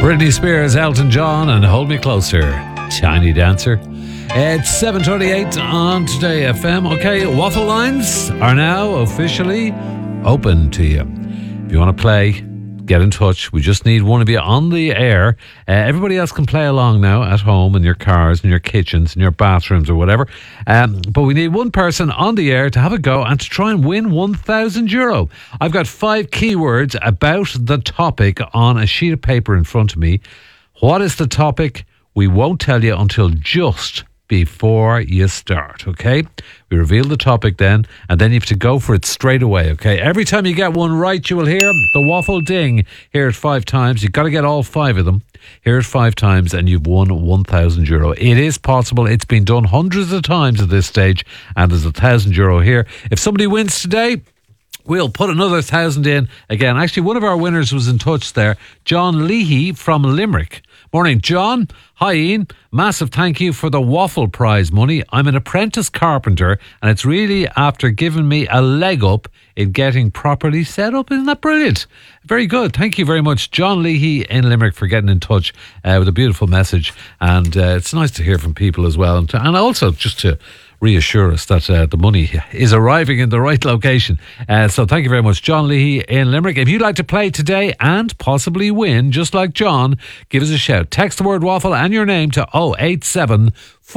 Britney Spears, Elton John, and Hold Me Closer, Tiny Dancer. It's 7:28 on Today FM. Okay, waffle lines are now officially open to you. If you want to play, get in touch. We just need one of you on the air. Everybody else can play along now at home, in your cars, in your kitchens, in your bathrooms or whatever. But we need one person on the air to have a go and to try and win €1,000. I've got 5 keywords about the topic on a sheet of paper in front of me. What is the topic? We won't tell you until just before you start, okay? We reveal the topic then, and then you have to go for it straight away, okay? Every time you get one right, you will hear the waffle ding. Hear it 5 times. You've got to get all 5 of them. Hear it 5 times and you've won €1,000. It is possible. It's been done hundreds of times at this stage, and there's €1,000 here. If somebody wins today, we'll put another 1,000 in again. Actually, one of our winners was in touch there, John Leahy from Limerick. Morning, John. Hi, Ian. Massive thank you for the waffle prize money. I'm an apprentice carpenter, and it's really after giving me a leg up in getting properly set up. Isn't that brilliant? Very good. Thank you very much, John Leahy in Limerick, for getting in touch with a beautiful message. And it's nice to hear from people as well. And also just to reassure us that the money is arriving in the right location. So thank you very much, John Leahy in Limerick. If you'd like to play today and possibly win, just like John, give us a shout. Text the word waffle and your name to 087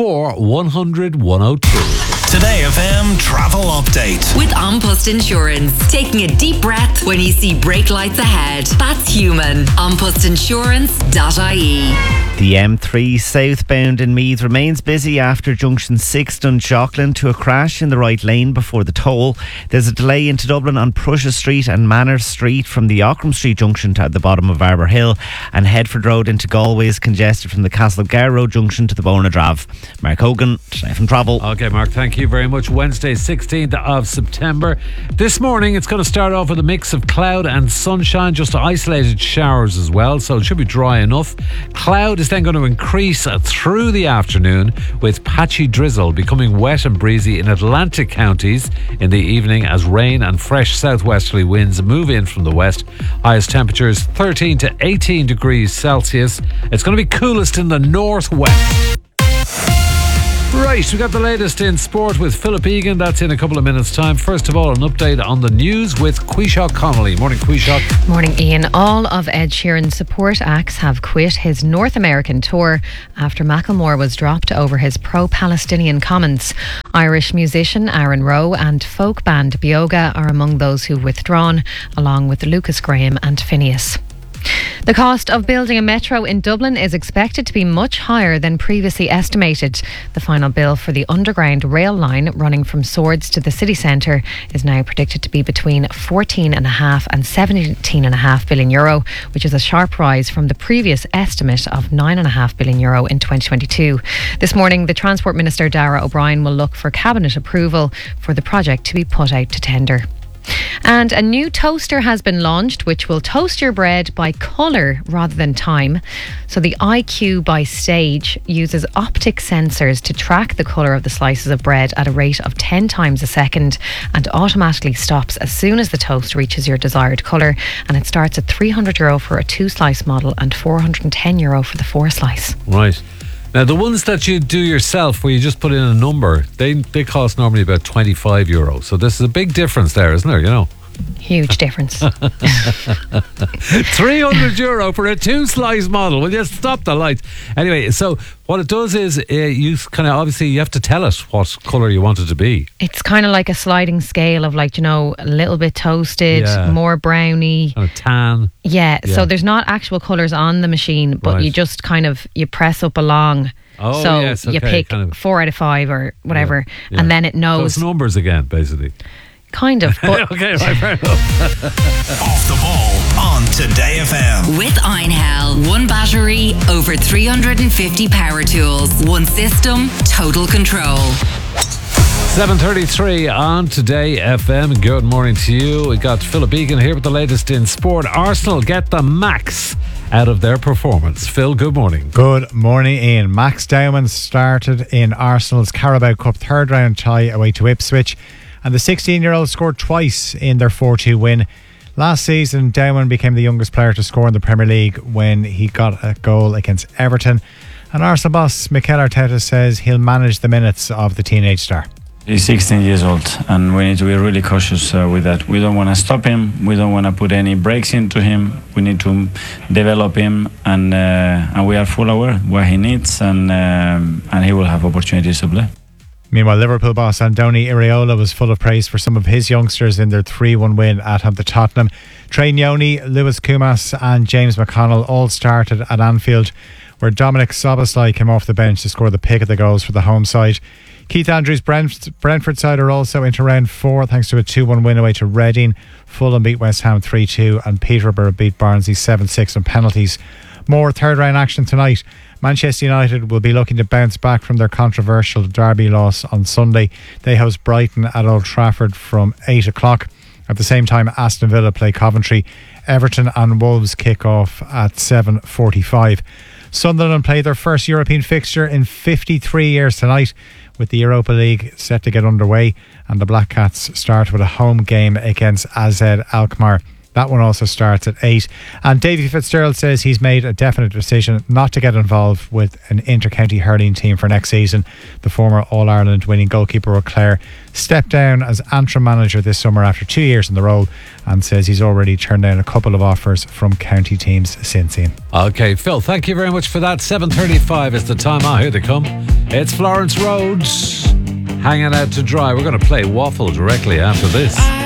4100 102. Today FM travel update with An Post Insurance. Taking a deep breath when you see brake lights ahead. That's human. AnPostInsurance.ie. The M3 southbound in Meath remains busy after junction 6 Dunshaughlin to a crash in the right lane before the toll. There's a delay into Dublin on Prussia Street and Manor Street from the Ockram Street junction to the bottom of Arbor Hill, and Headford Road into Galway is congested from the Castlegar Road junction to the Bonadrav. Mark Hogan, Today FM Travel. Okay, Mark, thank you very much. Wednesday, 16th of September. This morning it's going to start off with a mix of cloud and sunshine, just isolated showers as well, so it should be dry enough. Cloud is then going to increase through the afternoon with patchy drizzle becoming wet and breezy in Atlantic counties in the evening as rain and fresh southwesterly winds move in from the west. Highest temperatures 13 to 18 degrees Celsius. It's going to be coolest in the northwest. Right, we got the latest in sport with Philip Egan. That's in a couple of minutes' time. First of all, an update on the news with Quisha Connolly. Morning, Quisha. Morning, Ian. All of Ed Sheeran's support acts have quit his North American tour after Macklemore was dropped over his pro-Palestinian comments. Irish musician Aaron Rowe and folk band Bioga are among those who've withdrawn, along with Lucas Graham and Phineas. The cost of building a metro in Dublin is expected to be much higher than previously estimated. The final bill for the underground rail line running from Swords to the city centre is now predicted to be between 14.5 and 17.5 billion euro, which is a sharp rise from the previous estimate of 9.5 billion euro in 2022. This morning, the Transport Minister Darragh O'Brien will look for cabinet approval for the project to be put out to tender. And a new toaster has been launched which will toast your bread by colour rather than time. So the IQ by Stage uses optic sensors to track the colour of the slices of bread at a rate of 10 times a second and automatically stops as soon as the toast reaches your desired colour. And it starts at €300 for a 2-slice model and €410 for the 4-slice. Right. Now, the ones that you do yourself, where you just put in a number, they cost normally about €25. So this is a big difference there, isn't there, you know? Huge difference. €300 for a 2-slice model. Will you stop the lights? Anyway, so what it does is you kind of obviously you have to tell it what colour you want it to be. It's kind of like a sliding scale of, like, you know, a little bit toasted, more browny, kind of tan. Yeah, so there's not actual colours on the machine, but you just kind of you press up along. Oh, so yes, okay, you pick kind of 4 out of 5 or whatever, and then it knows. So it's numbers again, basically. Kind of. But okay, right, fair enough. Off the ball on Today FM. With Einhell. One battery, over 350 power tools. One system, total control. 7:33 on Today FM. Good morning to you. We got Philip Egan here with the latest in sport. Arsenal get the max out of their performance. Phil, good morning. Good morning, Ian. Max Dowman started in Arsenal's Carabao Cup third round tie away to Ipswich, and the 16-year-old scored twice in their 4-2 win. Last season, Dowen became the youngest player to score in the Premier League when he got a goal against Everton. And Arsenal boss Mikel Arteta says he'll manage the minutes of the teenage star. He's 16 years old, and we need to be really cautious with that. We don't want to stop him. We don't want to put any breaks into him. We need to develop him, and we are full aware what he needs, and he will have opportunities to play. Meanwhile, Liverpool boss Andoni Iraola was full of praise for some of his youngsters in their 3-1 win at home to Tottenham. Trey Noni, Lewis Kumas and James McConnell all started at Anfield, where Dominic Szoboszlai came off the bench to score the pick of the goals for the home side. Keith Andrews' Brentford side are also into round 4 thanks to a 2-1 win away to Reading. Fulham beat West Ham 3-2 and Peterborough beat Barnsley 7-6 on penalties. More third round action tonight. Manchester United will be looking to bounce back from their controversial Derby loss on Sunday. They host Brighton at Old Trafford from 8 o'clock. At the same time, Aston Villa play Coventry. Everton and Wolves kick off at 7:45. Sunderland play their first European fixture in 53 years tonight, with the Europa League set to get underway, and the Black Cats start with a home game against AZ Alkmaar. That one also starts at 8. And Davy Fitzgerald says he's made a definite decision not to get involved with an inter-county hurling team for next season. The former All-Ireland winning goalkeeper O'Clair stepped down as Antrim manager this summer after 2 years in the role, and says he's already turned down a couple of offers from county teams since then. Okay, Phil, thank you very much for that. 7:35 is the time. Here they come. It's Florence Rhodes hanging out to dry. We're going to play Waffle directly after this.